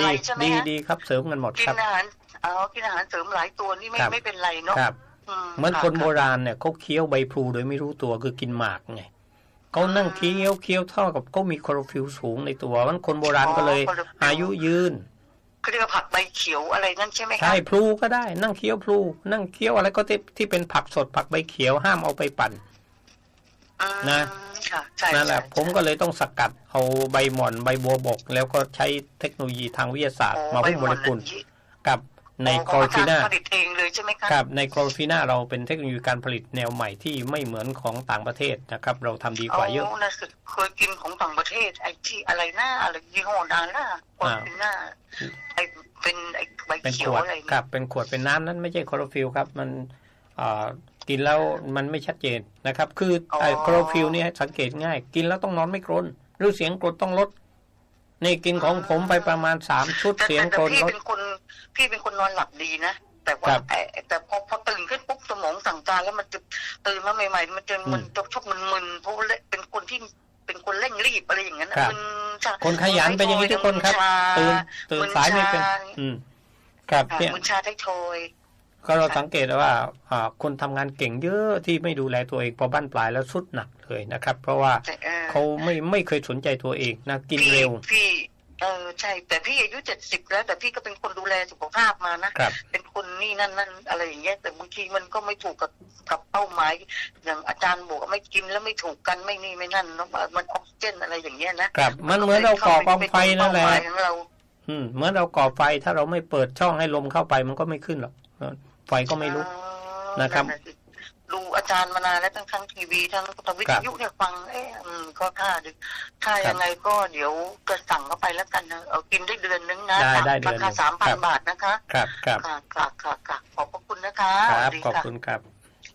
ดีครับเสริมกันหมดครับกินอาหารกินอาหารเสริมหลายตัวนี่ไม่เป็นไรเนาะเหมือนคนโบราณเนี่ยเขาเคี้ยวใบพลูโดยไม่รู้ตัวคือกินหมากไงเขานั่งเคี้ยวเท่ากับเขามีคลอโรฟิลล์สูงในตัวมันคนโบราณก็เลยอายุยืนเขาเรียกว่าผักใบเขียวอะไรนั่นใช่ไหมครับใช่พลูก็ได้นั่งเคี้ยวพลูนั่งเคี้ยวอะไรก็ที่เป็นผักสดผักใบเขียวห้ามเอาไปปั่นนะนั่นแหละผมก็เลยต้องสกัดเอาใบหม่อนใบบัวบกแล้วก็ใช้เทคโนโลยีทางวิทยาศาสตร์มาหุ้มโมเลกุลกับในคลอโรฟิน่าผลิตเองเลยใช่ไหมครับครับในคลอโรฟิน่าเราเป็นเทคโนโลยีการผลิตแนวใหม่ที่ไม่เหมือนของต่างประเทศนะครับเราทำดีกว่าเยอะน่าสุดเคยกินของต่างประเทศไอ้ที่อะไรนะอะไรยี่ห้อดังนะคลอโรฟิน่าไอ้เป็นไอ้ใบเขียวอะไรครับเป็นขวดเป็นน้ำนั้นไม่ใช่คลอโรฟิลครับมันกินแล้วมันไม่ชัดเจนนะครับคือไอ้คลอโรฟิลนี่สังเกตง่ายกินแล้วต้องนอนไม่กรนหรือเสียงกรนต้องลดนี่กินของผมไปประมาณ3ชุดเสียงกรนลดพี่เป็นคนนอนหลับดีนะแต่ว่าแต่พอตื่นขึ้นปุ๊บสมองสั่งการแล้วมันจะตื่นมาใหม่ๆมันจะชอบมึนๆเพราะเป็นคนที่เป็นคนเร่งรีบอะไรอย่างนั้นมันคนขยันเป็นอย่างนี้ทุกคนครับตื่นสายไม่เป็นครับเนี่ยมึนชาไททอยก็เราสังเกตว่าคนทำงานเก่งเยอะที่ไม่ดูแลตัวเองพอบั้นปลายแล้วสุดหนักเลยนะครับเพราะว่าเขาไม่เคยสนใจตัวเองนะกินเร็วพี่ใช่แต่พี่อายุ70แล้วแต่พี่ก็เป็นคนดูแลสุขภาพมานะเป็นคนนี่นั่นอะไรอย่างเงี้ยแต่บางทีมันก็ไม่ถูกกับเป้าหมายอย่างอาจารย์บอกไม่กินแล้วไม่ถูกกันไม่นี่ไม่นั่นมันออกซิเจนอะไรอย่างเงี้ยนะครับมันเหมือนเราก่อกองไฟนั่นแหละเหมือนเราก่อไฟถ้าเราไม่เปิดช่องให้ลมเข้าไปมันก็ไม่ขึ้นหรอกไฟก็ไม่ลุกนะครับดูอาจารย์มานานแล้วทั้งทีวีทั้งวิทยุเนี่ยฟังก็ถ้ายังไงก็เดี๋ยวจะสั่งเข้าไปแล้วกันเอากินได้เดือนนึงนะราคา 3,000 บาทนะคะครับขอบคุณนะคะครับขอบคุณครับ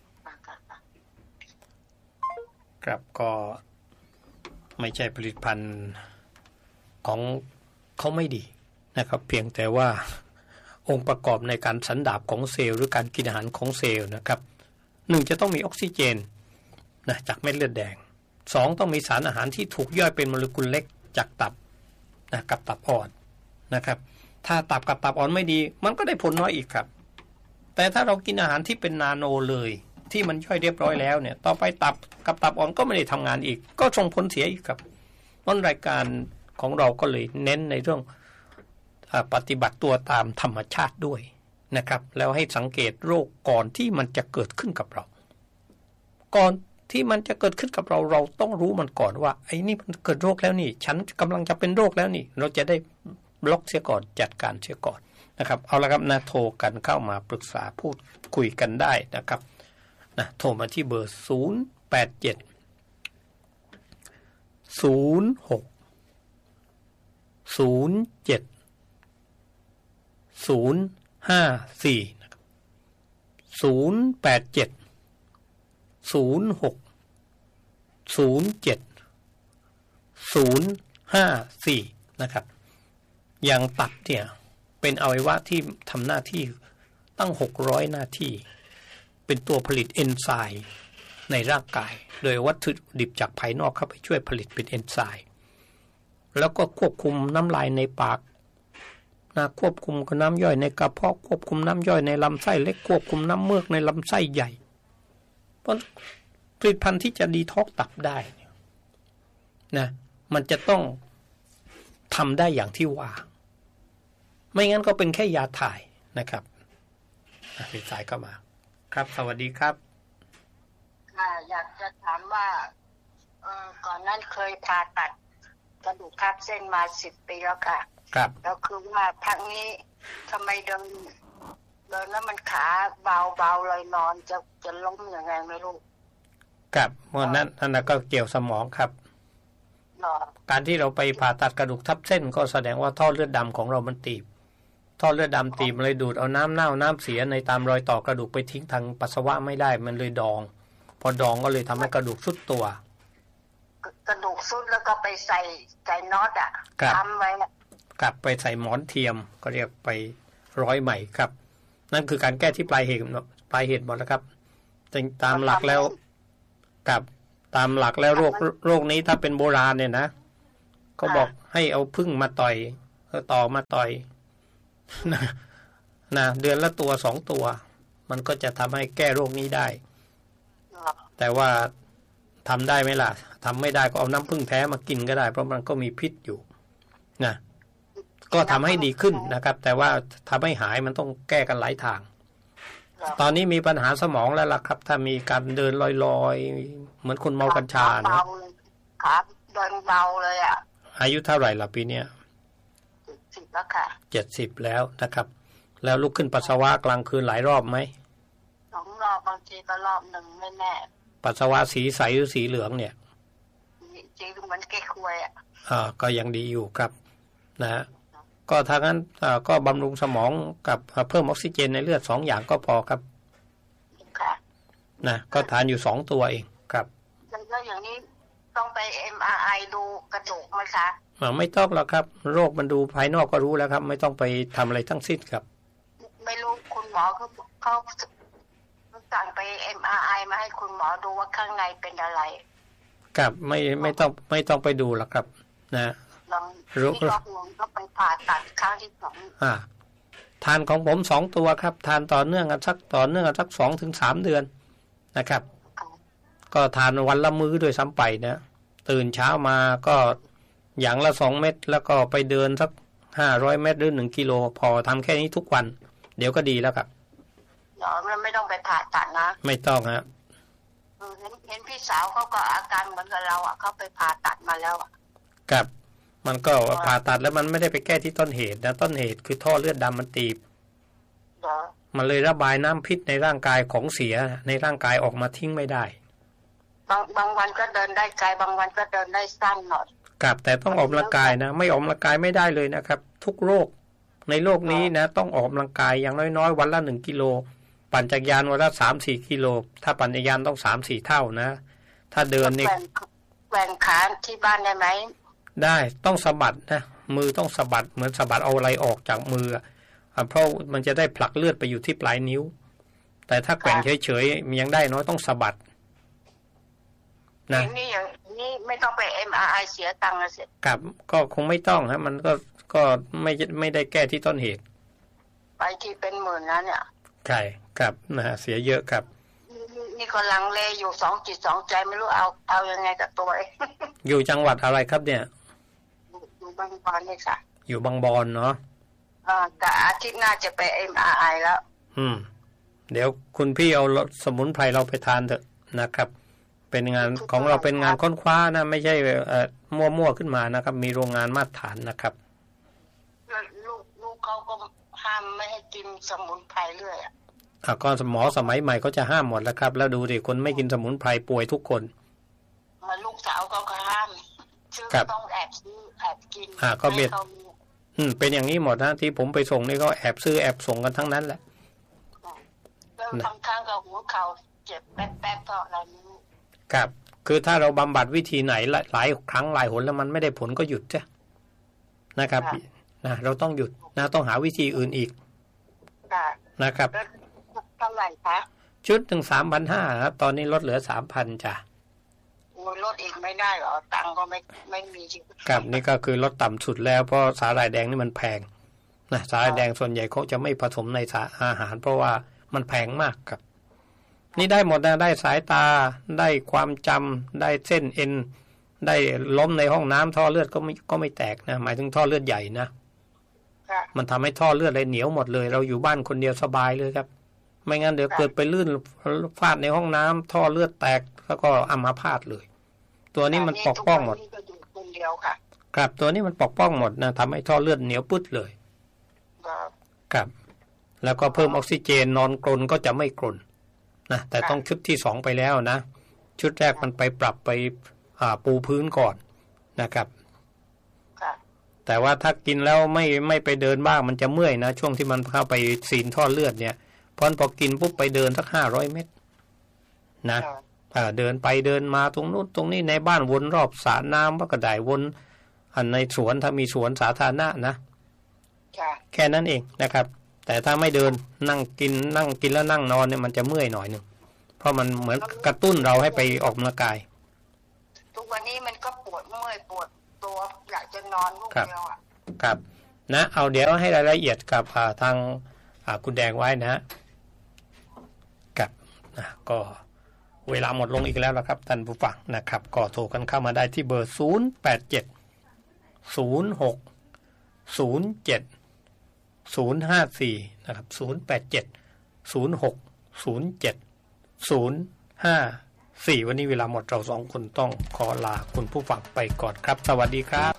ครับก็ไม่ใช่ผลิตภัณฑ์ของเขาไม่ดีนะครับเพียงแต่ว่าองค์ประกอบในการสันดาปของเซลล์หรือการกินอาหารของเซลล์นะครับ1จะต้องมีออกซิเจนนะจากเม็ดเลือดแดง2ต้องมีสารอาหารที่ถูกย่อยเป็นโมเลกุลเล็กจากตับนะกับตับอ่อนนะครับถ้าตับกับตับอ่อนไม่ดีมันก็ได้ผลน้อยอีกครับแต่ถ้าเรากินอาหารที่เป็นนาโนเลยที่มันย่อยเรียบร้อยแล้วเนี่ยต่อไปตับกับตับอ่อนก็ไม่ได้ทำงานอีกก็ส่งผลเสียอีกครับเพราะรายการของเราก็เลยเน้นในเรื่องปฏิบัติตัวตามธรรมชาติด้วยนะครับแล้วให้สังเกตโรคก่อนที่มันจะเกิดขึ้นกับเราก่อนที่มันจะเกิดขึ้นกับเราเราต้องรู้มันก่อนว่าไอ้นี่มันเกิดโรคแล้วนี่ฉันกำลังจะเป็นโรคแล้วนี่เราจะได้บล็อกเสียก่อนจัดการเสียก่อนนะครับเอาละครับนะโทรกันเข้ามาปรึกษาพูดคุยกันได้นะครับนะโทรมาที่เบอร์087 06 07 054นะครับ087 06 07 054นะครับอย่างตับเนี่ยเป็นอวัยวะที่ทำหน้าที่ตั้ง600หน้าที่เป็นตัวผลิตเอนไซม์ในร่างกายโดยวัตถุดิบจากภายนอกเข้าไปช่วยผลิตเป็นเอนไซม์แล้วก็ควบคุมน้ำลายในปากควบคุมน้ำย่อยในกระเพาะควบคุมน้ำย่อยในลำไส้เล็กควบคุมน้ำเมือกในลำไส้ใหญ่เพราะผลิตภัณฑ์ที่จะดีท็อกตับได้นะมันจะต้องทำได้อย่างที่ว่าไม่งั้นก็เป็นแค่ยาถ่ายนะครับติดสายเข้ามาครับสวัสดีครับอยากจะถามว่าก่อนนั้นเคยผ่าตัดกระดูกทับเส้นมา10 ปีแล้วค่ะครับแล้วคือว่าพักนี้ทำไมเดินแล้วมันขาเบาๆลอยนอนจะล้มยังไงไม่รู้ครับวันนั้นนั่นก็เกี่ยวสมองครับการที่เราไปผ่าตัดกระดูกทับเส้นก็แสดงว่าท่อเลือดดำของเรามันตีบท่อเลือดดำตีบมันเลยดูดเอาน้ำเน่าน้ำเสียในตามรอยต่อกระดูกไปทิ้งทางปัสสาวะไม่ได้มันเลยดองพอดองก็เลยทำให้กระดูกทรุดตัวกระดูกทรุดแล้วก็ไปใส่น็อตทำไว้กลับไปใส่หมอนเทียมก็เรียกไปร้อยใหม่ครับนั่นคือการแก้ที่ปลายเหตุหมดแล้วครับตามหลักแล้วกับตามหลักแล้วโรคนี้ถ้าเป็นโบราณเนี่ยนะเขาบอกให้เอาผึ้งมาต่อยต่อมาต่อยนะเดือนละตัว2 ตัวมันก็จะทำให้แก้โรคนี้ได้แต่ว่าทำได้ไหมล่ะทำไม่ได้ก็เอาน้ำผึ้งแท้มากินก็ได้เพราะมันก็มีพิษอยู่นะก็ทำให้ดีขึ้นนะครับแต่ว่าทำให้หายมันต้องแก้กันหลายทางตอนนี้มีปัญหาสมองแล้วล่ะครับถ้ามีการเดินลอยๆเหมือนคนเมากัญชานะครับเดินเบาเลยอ่ะอายุเท่าไหร่ล่ะปีเนี้ย 70แล้วค่ะ 70แล้วนะครับแล้วลุกขึ้นปัสสาวะกลางคืนหลายรอบไหม 2 รอบบางทีก็รอบหนึ่งไม่แน่ปัสสาวะสีใสหรือสีเหลืองเนี่ยสีเหมือนแก้ควยอ่ะก็ยังดีอยู่ครับนะก็ทางนั้นก็บำรุงสมองกับเพิ่มออกซิเจนในเลือด2 อย่างก็พอครับค่ะนะก็ทานอยู่2 ตัวเองครับแล้วอย่างนี้ต้องไป MRI ดูกระดูกไหมคะไม่ต้องหรอกครับโรคมันดูภายนอกก็รู้แล้วครับไม่ต้องไปทำอะไรทั้งสิ้นครับไม่รู้คุณหมอเขาสั่งไป MRI มาให้คุณหมอดูว่าข้างในเป็นอะไรครับไม่ต้องไปดูหรอกครับนะรู้ก็ไปผ่าตัดครั้งที่2 ทานของผม2 ตัวครับทานต่อเนื่องกันสัก2 ถึง 3 เดือนนะครับก็ทานวันละมื้อโดยซ้ำไปนะตื่นเช้ามาก็อย่างละ2 เม็ดแล้วก็ไปเดินสัก500 เมตรหรือ1 กิโลพอทำแค่นี้ทุกวันเดี๋ยวก็ดีแล้วครับไม่ต้องไปผ่าตัดนะไม่ต้องฮะเห็นพี่สาวเขาก็อาการเหมือนกับเราอ่ะเขาไปผ่าตัดมาแล้วอ่ะครับมันก็ผ่าตัดแล้วมันไม่ได้ไปแก้ที่ต้นเหตุนะต้นเหตุคือท่อเลือดดำมันตีบมันเลยระบายน้ำพิษในร่างกายของเสียในร่างกายออกมาทิ้งไม่ได้บางวันก็เดินได้ไกลบางวันก็เดินได้สั้นหน่อยครับแต่ต้องออกกำลังกายนะไม่ออกกำลังกายไม่ได้เลยนะครับทุกโรคในโลกนี้นะต้องออกกำลังกายอย่างน้อยๆวันละ1 กิโลปั่นจักรยานวันละ 3-4 กิโลถ้าปั่นจักรยานต้อง 3-4 เท่านะถ้าเดินนี่แกว่งขาที่บ้านได้ไหมได้ต้องสะบัดนะมือต้องสะบัดเหมือนสะบัดเอาอะไรออกจากมือเพราะมันจะได้ผลักเลือดไปอยู่ที่ปลายนิ้วแต่ถ้าแกว่งเฉยๆยังได้น้อยต้องสะบัดนะนี่อย่างนี้ไม่ต้องไป MRI เสียตังค์นะเสียครับก็คงไม่ต้องฮะมันก็ไม่ได้แก้ที่ต้นเหตุไปที่เป็นหมื่นนะเนี่ยใช่ครับนะฮะเสียเยอะครับนี่ก็ลังเลอยู่2 จิต 2 ใจไม่รู้เอายังไงกับตัวอยู่จังหวัดอะไรครับเนี่ยอยู่บางบอนนี่ค่ะอยู่บางบอนเนาะแต่อาทิตย์หน้าจะไป MRI แล้วเดี๋ยวคุณพี่เอาสมุนไพรเราไปทานเถอะนะครับเป็นงานของเราเป็นงานค้นคว้านะไม่ใช่มั่วๆขึ้นมานะครับมีโรงงานมาตรฐานนะครับลูกเขาก็ห้ามไม่ให้กินสมุนไพรเรื่อยก็หมอสมัยใหม่เขาจะห้ามหมดแล้วครับแล้วดูดิคนไม่กินสมุนไพรป่วยทุกคนลูกสาวเขาก็ห้ามต้องแอบซื้อแอบกินก็เบ็ดเป็นอย่างนี้หมดนะที่ผมไปส่งนี่ก็แอบซื้อแอบส่งกันทั้งนั้นแหละแล้วบางครั้งก็หัวเข่าเจ็บแป๊บๆเพราะอะไรนี้ครับคือถ้าเราบำบัดวิธีไหนหลายครั้งหลายหนแล้วมันไม่ได้ผลก็หยุดจ้ะนะครับนะเราต้องหยุดนะต้องหาวิธีอื่นอีกนะครับเท่าไหร่คะชุดถึง 3,500 ครับตอนนี้ลดเหลือ 3,000 จ้ะลดอีกไม่ได้หรอตังก็ไม่มีครับนี่ก็คือลดต่ำสุดแล้วเพราะสาหร่ายแดงนี่มันแพงนะสาหร่ายแดงส่วนใหญ่เขาจะไม่ผสมในอาหารเพราะว่ามันแพงมากครับนี่ได้หมดนะได้สายตาได้ความจำได้เส้นเอ็นได้ล้มในห้องน้ำท่อเลือดก็ไม่แตกนะหมายถึงท่อเลือดใหญ่นะมันทำให้ท่อเลือดเลยเหนียวหมดเลยเราอยู่บ้านคนเดียวสบายเลยครับไม่งั้นเดี๋ยวเกิดไปลื่นฟาดในห้องน้ำท่อเลือดแตกแล้วก็อัมพาตเลยตัวนี้มันปกป้องหมดครับตัวนี้มันปกป้องหมดนะทำให้ท่อเลือดเหนียวปึ๊ดเลยครับแล้วก็เพิ่มออกซิเจนนอนกรนก็จะไม่กรนนะแต่ต้องชุดที่2ไปแล้วนะชุดแรกมันไปปรับไปปูพื้นก่อนนะครับแต่ว่าถ้ากินแล้วไม่ไปเดินบ้างมันจะเมื่อยนะช่วงที่มันเข้าไปซีนท่อเลือดเนี่ยพอกินปุ๊บไปเดินสัก500 เมตรนะเดินไปเดินมาตรงนู้นตรงนี้ในบ้านวนรอบสระน้ำก็ได้วนในสวนถ้ามีสวนสาธารณะนะแค่นั้นเองนะครับแต่ถ้าไม่เดินนั่งกินแล้วนั่งนอนเนี่ยมันจะเมื่อยหน่อยนึงเพราะมันเหมือนกระตุ้นเราให้ไปออกกำลังกายทุกวันนี้มันก็ปวดเมื่อยปวดตัวอยากจะนอนลูกเดียวครับนะเอาเดี๋ยวให้รายละเอียดกับทางคุณแดงไว้นะกับก็เวลาหมดลงอีกแล้วละครับท่านผู้ฟังนะครับก็โทรกันเข้ามาได้ที่เบอร์087 06 07 054นะครับ087 06 07 054วันนี้เวลาหมดเรา2คนต้องขอลาคุณผู้ฟังไปก่อนครับสวัสดีครับ